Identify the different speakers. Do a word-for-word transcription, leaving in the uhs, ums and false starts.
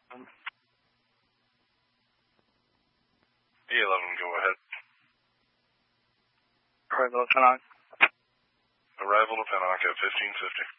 Speaker 1: E eleven, go ahead.
Speaker 2: Arrival to Pennock.
Speaker 1: Arrival to Pennock at fifteen fifty.